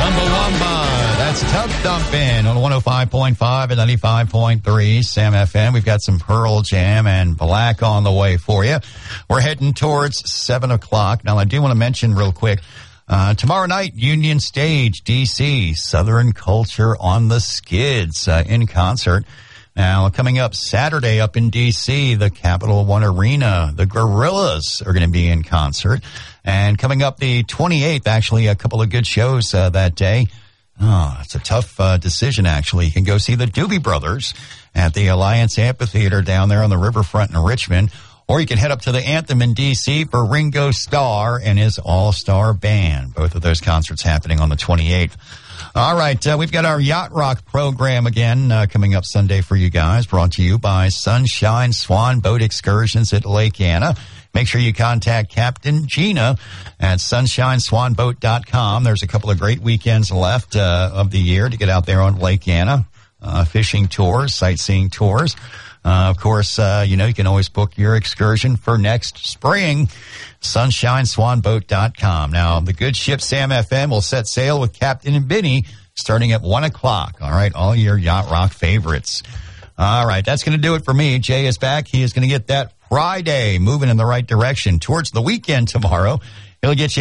Chumbawamba. That's Tub Thumpin' on 105.5 and 95.3 Sam FM. We've got some Pearl Jam and Black on the way for you. We're heading towards 7 o'clock. Now, I do want to mention real quick, tomorrow night, Union Stage, D.C., Southern Culture on the Skids in concert. Now, coming up Saturday up in D.C., the Capital One Arena, the Gorillaz are going to be in concert. And coming up the 28th, actually, a couple of good shows that day. Oh, it's a tough decision, actually. You can go see the Doobie Brothers at the Alliance Amphitheater down there on the riverfront in Richmond. Or you can head up to the Anthem in D.C. for Ringo Starr and his all-star band. Both of those concerts happening on the 28th. All right, we've got our Yacht Rock program again coming up Sunday for you guys, brought to you by Sunshine Swan Boat Excursions at Lake Anna. Make sure you contact Captain Gina at sunshineswanboat.com. There's a couple of great weekends left of the year to get out there on Lake Anna, fishing tours, sightseeing tours. Of course, you can always book your excursion for next spring. SunshineSwanBoat.com. Now, the good ship Sam FM will set sail with Captain and Benny starting at 1 o'clock. All right, all your Yacht Rock favorites. All right, that's going to do it for me. Jay is back. He is going to get that Friday moving in the right direction towards the weekend tomorrow. He'll get you